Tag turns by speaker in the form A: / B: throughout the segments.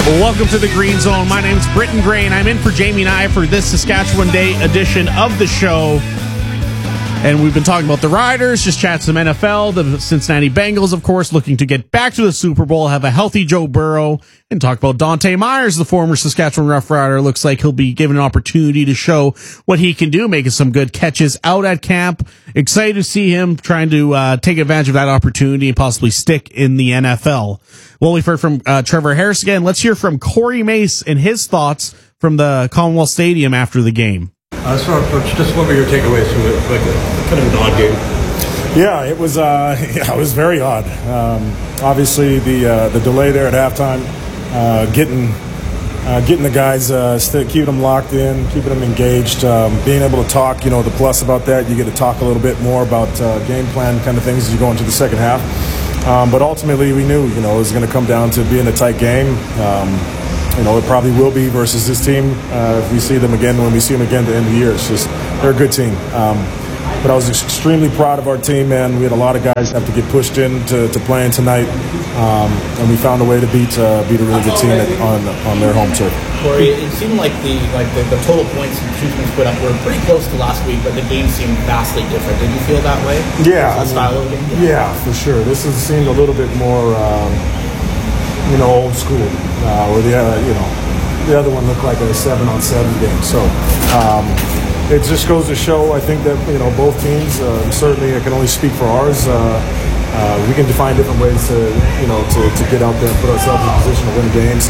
A: Welcome to the Green Zone. My name's Britton Gray, and I'm in for Jamie and I for this Saskatchewan Day edition of the show. And we've been talking about the Riders, just chat some NFL, the Cincinnati Bengals, of course, looking to get back to the Super Bowl, have a healthy Joe Burrow, and talk about Dante Myers, the former Saskatchewan Rough Rider. Looks like he'll be given an opportunity to show what he can do, making some good catches out at camp. Excited to see him trying to take advantage of that opportunity and possibly stick in the NFL. Well, we've heard from Trevor Harris again. Let's hear from Corey Mace and his thoughts from the Commonwealth Stadium after the game.
B: Just what were your takeaways from it? Like kind of an odd game.
C: Yeah, it was very odd. Obviously, the delay there at halftime, getting the guys, keeping them locked in, keeping them engaged, being able to talk. The plus about that, you get to talk a little bit more about game plan kind of things as you go into the second half. But ultimately, we knew, it was going to come down to being a tight game. It probably will be versus this team if we see them again, when we see them again at the end of the year. It's just, they're a good team. But I was extremely proud of our team, man. We had a lot of guys have to get pushed into playing tonight, and we found a way to beat a really good team on their home turf.
D: Corey, it seemed like the total points and two teams put up were pretty close to last week, but the game seemed vastly different. Did you feel that way?
C: Yeah,
D: style of game?
C: Yeah, for sure. This has seemed a little bit more, old school. Where the other one looked like a 7-on-7 game. So. It just goes to show, I think, that both teams. Certainly, I can only speak for ours. We can define different ways to get out there and put ourselves in a position to win games.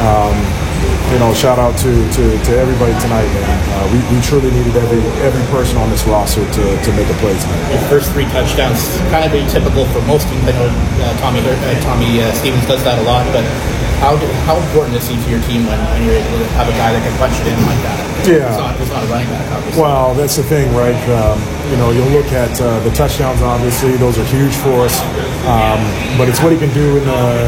C: Shout out to everybody tonight, man. We truly needed every person on this roster to make a play tonight.
D: Your first three touchdowns, kind of atypical for most teams. I know Tommy Stevens does that a lot, but how important is he to your team when you're able to have a guy that can punch it in like that?
C: Yeah.
D: It's not a running back, obviously.
C: Well, that's the thing, right? You'll look at the touchdowns, obviously. Those are huge for us. But it's what he can do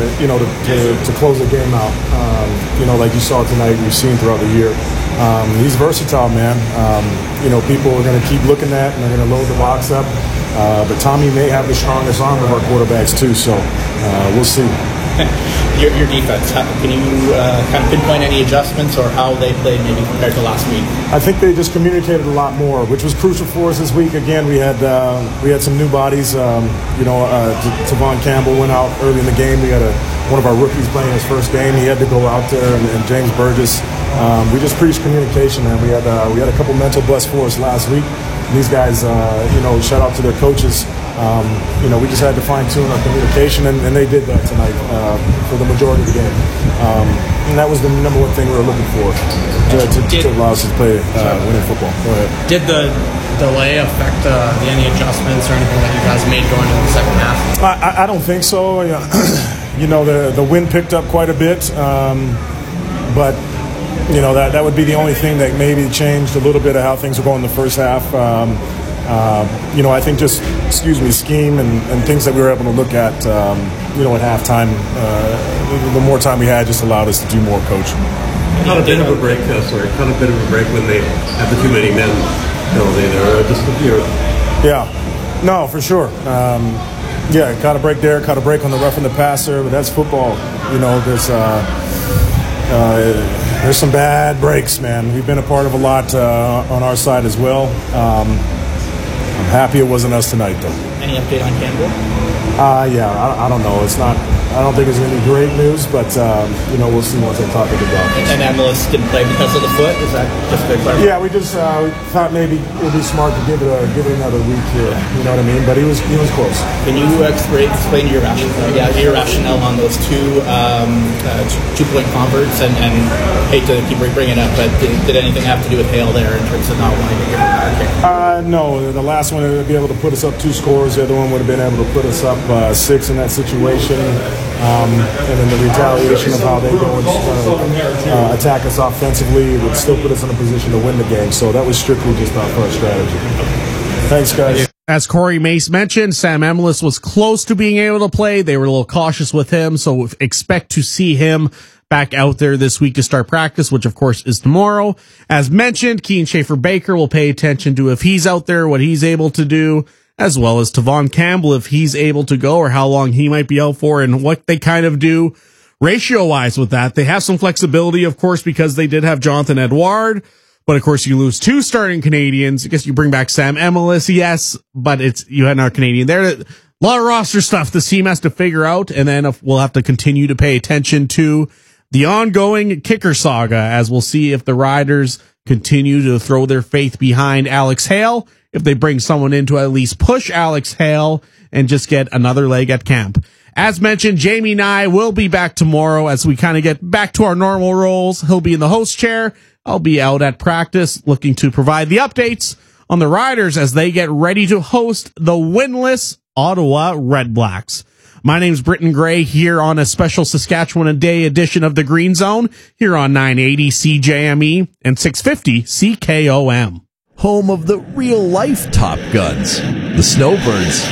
C: to close the game out. Like you saw tonight, we've seen throughout the year. He's versatile, man. People are going to keep looking at and they're going to load the box up. But Tommy may have the strongest arm of our quarterbacks, too. So we'll see.
D: Your defense, can you kind of pinpoint any adjustments or how they played maybe compared to last week?
C: I think they just communicated a lot more, which was crucial for us this week. Again, we had some new bodies. Tavon Campbell went out early in the game. We had one of our rookies playing his first game. He had to go out there, and James Burgess. We just preached communication, man. We had a couple mental busts for us last week. These guys, shout out to their coaches. We just had to fine-tune our communication, and they did that tonight for the majority of the game. And that was the number one thing we were looking for to allow us to play winning football. Go ahead.
E: Did the delay affect any adjustments or anything that you guys made going into the second half?
C: I don't think so. The wind picked up quite a bit, but that would be the only thing that maybe changed a little bit of how things were going in the first half. I think just, scheme and things that we were able to look at, at halftime. The more time we had just allowed us to do more coaching.
B: Not a bit of a break, when they have the too many men penalty there.
C: Yeah, no, for sure. Caught a break there, caught a break on the roughing the passer, but that's football. There's some bad breaks, man. We've been a part of a lot on our side as well. I'm happy it wasn't us tonight, though.
D: Any update on Campbell?
C: I don't know. I don't think it's any great news, but we'll see once I talk to the doctor.
D: And Amelis didn't play because of the foot. Is that just a clarify?
C: Yeah, we just thought maybe it would be smart to give it another week here. You know what I mean? But he was close.
D: Can you explain your rationale on those two 2-point converts? And hate to keep bringing it up, but did anything have to do with Hale there in terms of not wanting to give it back?
C: No, the last one would be able to put us up 2 scores. The other one would have been able to put us up 6 in that situation. And then the retaliation of how they go and attack us offensively would still put us in a position to win the game. So that was strictly just our first strategy. Thanks, guys.
A: As Corey Mace mentioned, Sam Amelis was close to being able to play. They were a little cautious with him, so expect to see him back out there this week to start practice, which of course is tomorrow. As mentioned, Keane Schaefer-Baker will pay attention to if he's out there, what he's able to do, as well as Tavon Campbell, if he's able to go or how long he might be out for and what they kind of do. ratio-wise with that. They have some flexibility, of course, because they did have Jonathan Edouard. But, of course, you lose 2 starting Canadians. I guess you bring back Sam Emilus, yes, but you had another Canadian there. A lot of roster stuff this team has to figure out, and then we'll have to continue to pay attention to the ongoing kicker saga, as we'll see if the Riders continue to throw their faith behind Alex Hale, if they bring someone in to at least push Alex Hale and just get another leg at camp. As mentioned, Jamie and I will be back tomorrow as we kind of get back to our normal roles. He'll be in the host chair. I'll be out at practice looking to provide the updates on the Riders as they get ready to host the winless Ottawa Red Blacks. My name's Britton Gray here on a special Saskatchewan A Day edition of the Green Zone here on 980 CJME and 650 CKOM.
F: Home of the real-life Top Guns, the Snowbirds.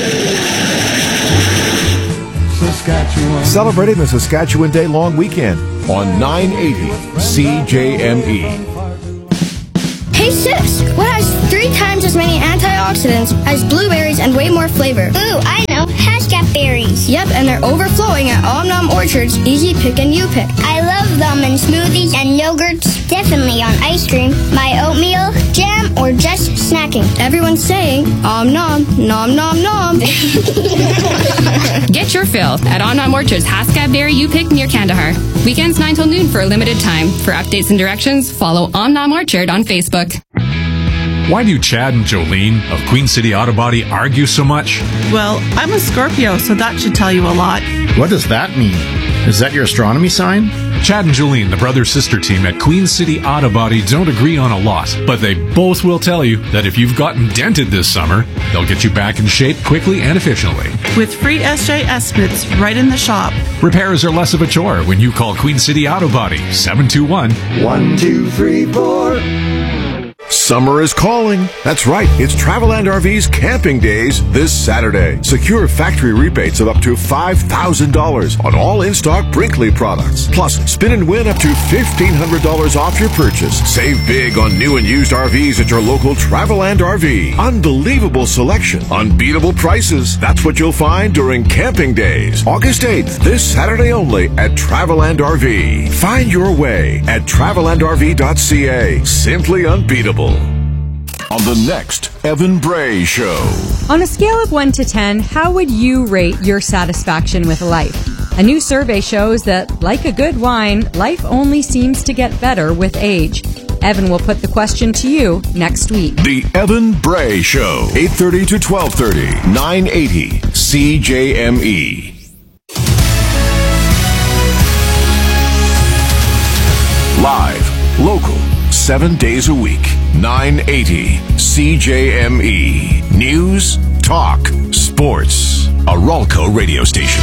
G: Celebrating the Saskatchewan Day long weekend on 980 CJME.
H: Hey sis, what has 3 times as many antioxidants as blueberries and way more flavor?
I: Ooh, I know, Haskell berries.
H: Yep, and they're overflowing at Om Orchard's Easy Pick and You Pick.
I: I love them in smoothies and yogurts, definitely on ice cream, my oatmeal, jam, or just snacking.
H: Everyone's saying, Om Nom, Nom Nom Nom.
J: Get your fill at Om Orchard's Haskell Berry You Pick near Kandahar. Weekends 9 till noon for a limited time. For updates and directions, follow Om Orchard on Facebook.
K: Why do Chad and Jolene of Queen City Auto Body argue so much?
L: Well, I'm a Scorpio, so that should tell you a lot.
M: What does that mean? Is that your astronomy sign?
K: Chad and Jolene, the brother-sister team at Queen City Auto Body, don't agree on a lot, but they both will tell you that if you've gotten dented this summer, they'll get you back in shape quickly and efficiently.
L: With free SJ estimates right in the shop.
K: Repairs are less of a chore when you call Queen City Auto Body, 721-1234.
G: Summer is calling. That's right. It's Travelland RV's Camping Days this Saturday. Secure factory rebates of up to $5,000 on all in-stock Brinkley products. Plus, spin and win up to $1,500 off your purchase. Save big on new and used RVs at your local Travelland RV. Unbelievable selection. Unbeatable prices. That's what you'll find during Camping Days. August 8th, this Saturday only at Travelland RV. Find your way at travelandrv.ca. Simply unbeatable. On the next Evan Bray Show.
N: On a scale of 1 to 10, how would you rate your satisfaction with life? A new survey shows that, like a good wine, life only seems to get better with age. Evan will put the question to you next week.
G: The Evan Bray Show, 8:30 to 12:30, 980 CJME. Live, local, 7 days a week. 980 CJME. News, talk, sports. A Ralco radio station.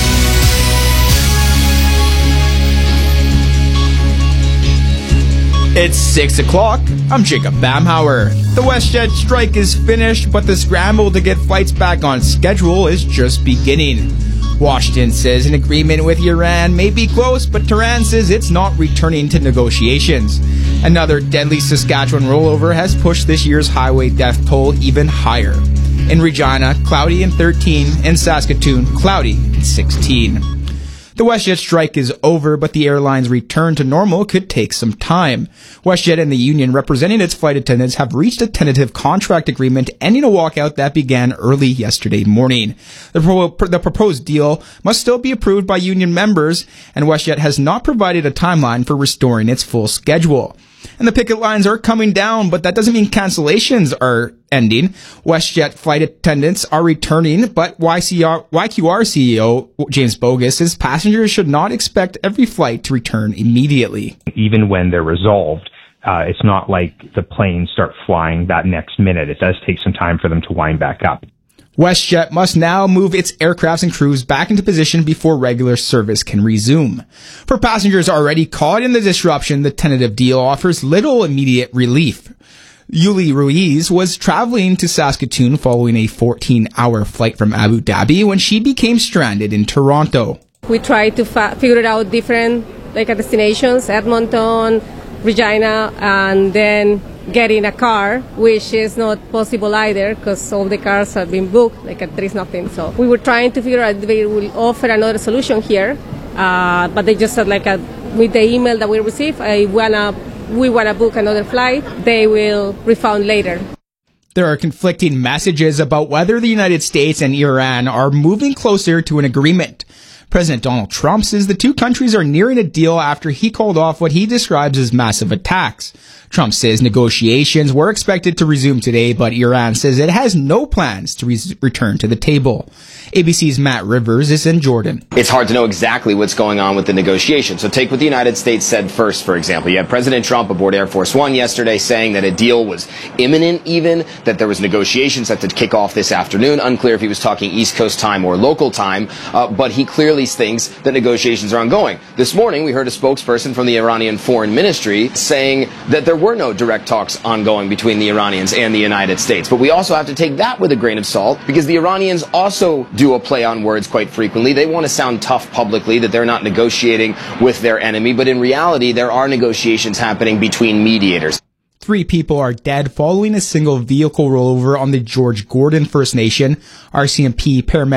O: It's 6 o'clock. I'm Jacob Bamhauer. The WestJet strike is finished, but the scramble to get flights back on schedule is just beginning. Washington says an agreement with Iran may be close, but Tehran says it's not returning to negotiations. Another deadly Saskatchewan rollover has pushed this year's highway death toll even higher. In Regina, cloudy and 13. In Saskatoon, cloudy and 16. The WestJet strike is over, but the airline's return to normal could take some time. WestJet and the union representing its flight attendants have reached a tentative contract agreement ending a walkout that began early yesterday morning. The proposed deal must still be approved by union members, and WestJet has not provided a timeline for restoring its full schedule. And the picket lines are coming down, but that doesn't mean cancellations are ending. WestJet flight attendants are returning, but YQR CEO James Bogus says passengers should not expect every flight to return immediately.
P: Even when they're resolved, it's not like the planes start flying that next minute. It does take some time for them to wind back up.
O: WestJet must now move its aircrafts and crews back into position before regular service can resume. For passengers already caught in the disruption, the tentative deal offers little immediate relief. Yuli Ruiz was traveling to Saskatoon following a 14-hour flight from Abu Dhabi when she became stranded in Toronto.
Q: We tried to figure out different destinations, Edmonton, Regina, and then getting a car, which is not possible either because all the cars have been booked, there is nothing. So we were trying to figure out if they will offer another solution here, But they just said with the email that we received, we wanna book another flight. They will refund later.
O: There are conflicting messages about whether the United States and Iran are moving closer to an agreement. President Donald Trump says the two countries are nearing a deal after he called off what he describes as massive attacks. Trump says negotiations were expected to resume today, but Iran says it has no plans to return to the table. ABC's Matt Rivers is in Jordan.
R: It's hard to know exactly what's going on with the negotiations. So take what the United States said first, for example. You had President Trump aboard Air Force One yesterday saying that a deal was imminent even, that there was negotiations that to kick off this afternoon. Unclear if he was talking East Coast time or local time, but he clearly thinks that negotiations are ongoing. This morning, we heard a spokesperson from the Iranian Foreign Ministry saying that there were no direct talks ongoing between the Iranians and the United States. But we also have to take that with a grain of salt, because the Iranians also do a play on words quite frequently. They want to sound tough publicly, that they're not negotiating with their enemy, but in reality, there are negotiations happening between mediators.
O: 3 people are dead following a single vehicle rollover on the George Gordon First Nation. RCMP paramedics